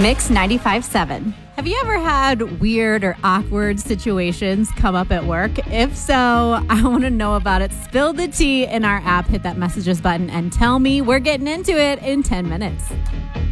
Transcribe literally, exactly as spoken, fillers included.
Mix ninety-five point seven. Have you ever had weird or awkward situations come up at work? If so, I want to know about it. Spill the tea in our app, hit that messages button, and tell me. We're getting into it in ten minutes.